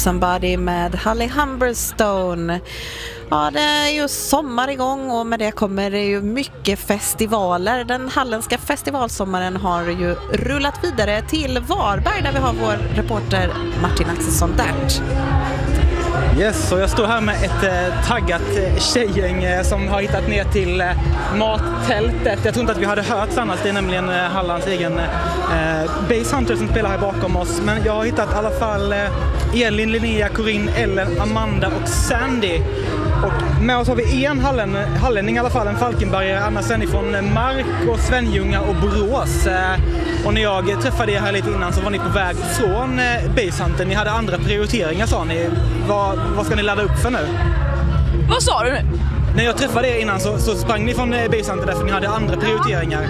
Somebody med Holly Humberstone. Ja, det är ju sommar igång och med det kommer det ju mycket festivaler. Den halländska festivalsommaren har ju rullat vidare till Varberg där vi har vår reporter Martin Axelsson Dert. Yes, och jag står här med ett taggat tjejgäng som har hittat ner till mattältet. Jag tror inte att vi hade hört annars, det är nämligen Hallands egen Base Hunter som spelar här bakom oss. Men jag har hittat i alla fall Elin, Linnea, Corinne, Ellen, Amanda och Sandy. Och med oss har vi en hallänning i alla fall, en Falkenbergare, annars sen ifrån Mark och Svenljunga och Borås. Och när jag träffade er här lite innan så var ni på väg från Base Hunter. Ni hade andra prioriteringar, sa ni. Vad ska ni ladda upp för nu? Vad sa du nu? När jag träffade er innan så sprang ni från Base Hunter därför ni hade andra prioriteringar.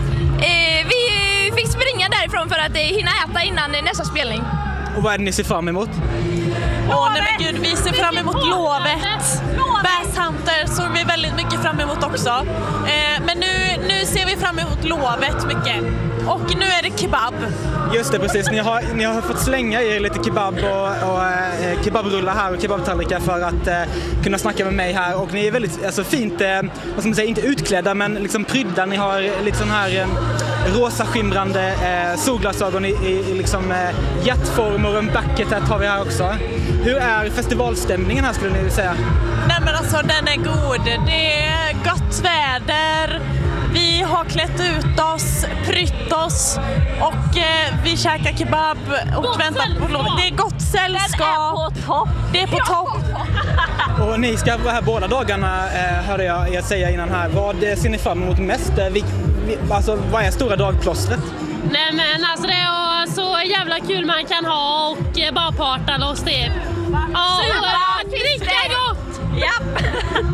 Vi fick springa därifrån för att hinna äta innan nästa spelning. Och vad är det ni ser fram emot? Nej men gud, vi ser fram emot lovet. Base Hunter såg vi väldigt mycket fram emot också. Men nu ser vi fram emot lovet mycket. Och nu är det kebab. Just det, precis. Ni har fått slänga er lite kebab och kebabrullar här och kebabtallrikar för att kunna snacka med mig här. Och ni är väldigt fint, vad ska man säga, inte utklädda men liksom prydda. Ni har lite sån här rosa skimrande solglasögon i liksom hjärtform och en bucket hat har vi här också. Hur är festivalstämningen här skulle ni säga? Nej men alltså den är god. Det är gott väder. Vi har klätt ut oss, prytt oss och vi käkar kebab och väntar på lovet. Det är gott sällskap. Det är på topp. Och ni ska vara här båda dagarna, hörde jag er säga innan här. Vad ser ni fram emot mest? Vad är stora dagplåstret? Nej men alltså det är så jävla kul man kan ha och bara parta loss det. Ja, dricka gott! Japp!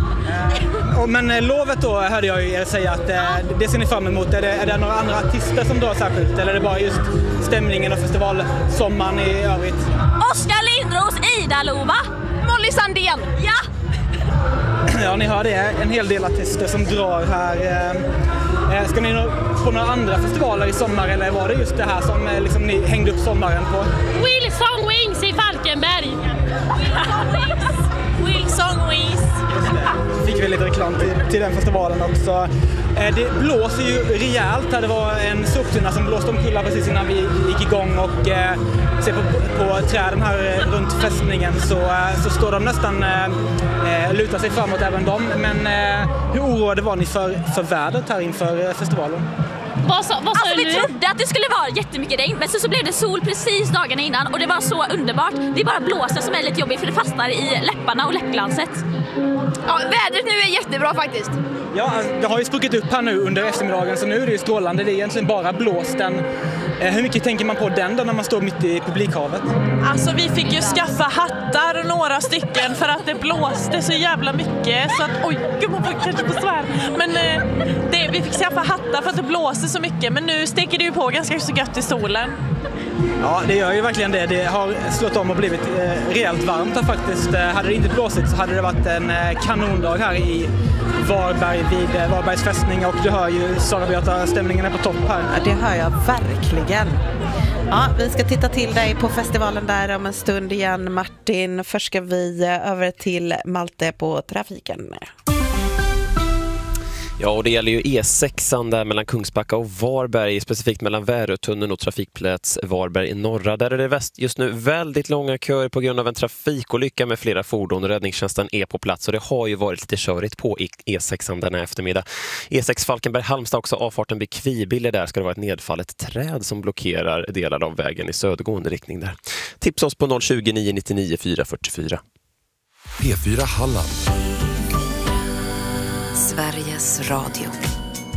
Men lovet då hörde jag er säga att det ser ni fram emot. Är det några andra artister som drar särskilt? Eller är det bara just stämningen och festivalsommaren i övrigt? Oskar Lindros, Ida Lova, Molly Sandén. Ja! Ja, ni hör det. En hel del artister som drar här. Ska ni på några andra festivaler i sommar eller var det just det här som liksom ni hängde upp sommaren på? Wilson Wings i Falkenberg. Wilson Wings. Fick vi lite reklam till den festivalen också. Det blåser ju rejält här. Det var en soptunna som blåste omkull precis innan vi gick igång och ser på träden här runt fästningen så står de nästan lutar sig framåt även de. Men hur oroade var ni för vädret här inför festivalen? Vi trodde att det skulle vara jättemycket regn, men så blev det sol precis dagarna innan och det var så underbart. Det är bara blåser som är lite jobbigt för det fastnar i läpparna och läppglanset. Ja, vädret nu är jättebra faktiskt. Ja, det har ju spruckit upp här nu under eftermiddagen så nu är det ju strålande. Det är egentligen bara blåsten. Hur mycket tänker man på den då när man står mitt i publikhavet? Alltså vi fick ju skaffa hattar några stycken för att det blåste så jävla mycket så att gud man får kanske på svär. Men vi fick skaffa hattar för att det blåste så mycket men nu steker det ju på ganska så gött i solen. Ja, det gör ju verkligen det. Det har slått om och blivit rejält varmt här faktiskt. Hade det inte blåsigt så hade det varit en kanondag här i Varberg vid Varbergs fästning och du hör ju Sara-Beata, stämningen är på topp här. Ja, det hör jag verkligen. Ja, vi ska titta till dig på festivalen där om en stund igen, Martin. Först ska vi över till Malte på trafiken. Ja, och det gäller ju E6 där mellan Kungsbacka och Varberg, specifikt mellan Värötunneln och trafikplats Varberg i norra. Där är det just nu väldigt långa köer på grund av en trafikolycka med flera fordon. Räddningstjänsten är på plats och det har ju varit lite körigt på E6 denna eftermiddag. E6 Falkenberg-Halmstad också, avfarten vid Kvibille, där ska det vara ett nedfallet träd som blockerar delar av vägen i södergående riktning där. Tips oss på 020 999 444. P4 Halland. Sveriges Radio.